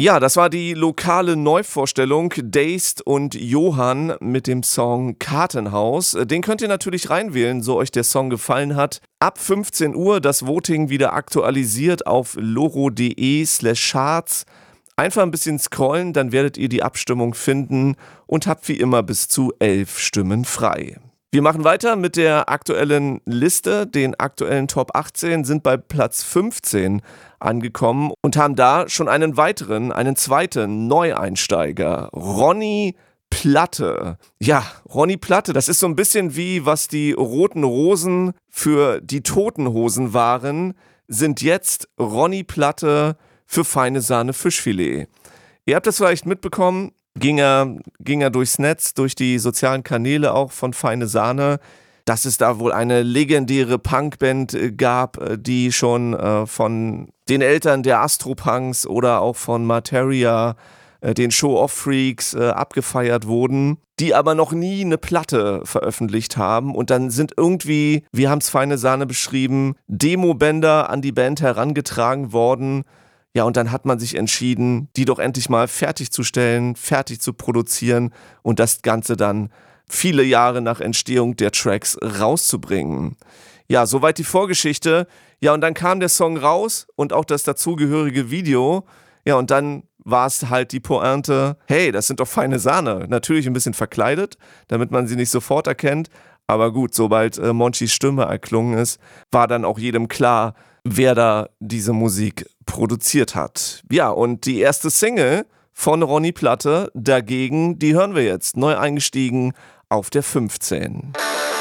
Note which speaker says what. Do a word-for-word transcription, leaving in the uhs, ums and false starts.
Speaker 1: Ja, das war die lokale Neuvorstellung Dazed und Johann mit dem Song Kartenhaus. Den könnt ihr natürlich reinwählen, so euch der Song gefallen hat. Ab fünfzehn Uhr das Voting wieder aktualisiert auf loro.de slash charts. Einfach ein bisschen scrollen, dann werdet ihr die Abstimmung finden und habt wie immer bis zu elf Stimmen frei. Wir machen weiter mit der aktuellen Liste. Den aktuellen Top achtzehn sind bei Platz fünfzehn angekommen und haben da schon einen weiteren, einen zweiten Neueinsteiger. Ronny Platte. Ja, Ronny Platte, das ist so ein bisschen wie, was die Roten Rosen für die Toten Hosen waren, sind jetzt Ronny Platte für Feine Sahne Fischfilet. Ihr habt das vielleicht mitbekommen, ging er, ging er durchs Netz, durch die sozialen Kanäle auch von Feine Sahne, dass es da wohl eine legendäre Punkband gab, die schon äh, von den Eltern der Astropunks oder auch von Materia, äh, den Show-Off-Freaks, äh, abgefeiert wurden, die aber noch nie eine Platte veröffentlicht haben. Und dann sind irgendwie, wir haben es Feine Sahne beschrieben, Demobänder an die Band herangetragen worden. Ja, und dann hat man sich entschieden, die doch endlich mal fertigzustellen, fertig zu produzieren und das Ganze dann viele Jahre nach Entstehung der Tracks rauszubringen. Ja, soweit die Vorgeschichte. Ja, und dann kam der Song raus und auch das dazugehörige Video. Ja, und dann war es halt die Pointe, hey, das sind doch Feine Sahne. Natürlich ein bisschen verkleidet, damit man sie nicht sofort erkennt. Aber gut, sobald äh, Monchis Stimme erklungen ist, war dann auch jedem klar, wer da diese Musik produziert hat. Ja, und die erste Single von Ronny Platte dagegen, die hören wir jetzt. Neu eingestiegen auf der fünfzehn.